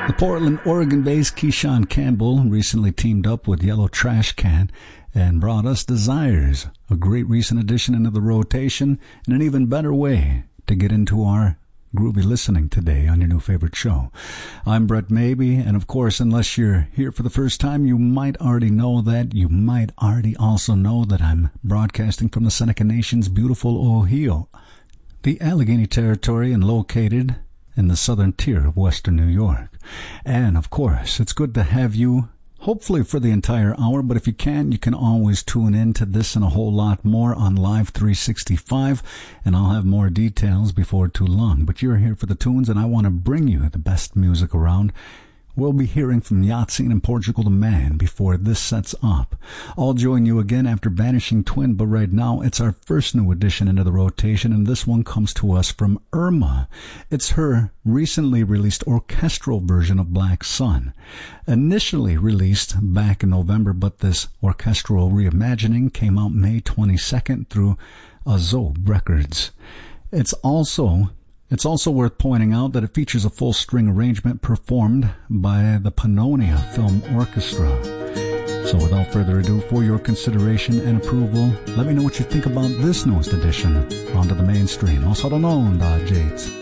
The Portland, Oregon-based Keyshawn Campbell recently teamed up with Yellow Trash Can and brought us Desires, a great recent addition into the rotation and an even better way to get into our groovy listening today on your new favorite show. I'm Brett Maybe, and of course, unless you're here for the first time, you might already know that. You might already also know that I'm broadcasting from the Seneca Nation's beautiful Ohio, the Allegheny Territory, and located in the southern tier of western New York. And of course, it's good to have you, hopefully for the entire hour, but if you can always tune in to this and a whole lot more on Live 365, and I'll have more details before too long. But you're here for the tunes, and I want to bring you the best music around. We'll be hearing from Yatsine and Portugal the Man before this sets up. I'll join you again after Vanishing Twin, but right now it's our first new addition into the rotation, and this one comes to us from Irma. It's her recently released orchestral version of Black Sun. Initially released back in November, but this orchestral reimagining came out May 22nd through Azob Records. It's also worth pointing out that it features a full string arrangement performed by the Pannonia Film Orchestra. So without further ado, for your consideration and approval, let me know what you think about this newest addition onto the mainstream. Also known as Jades.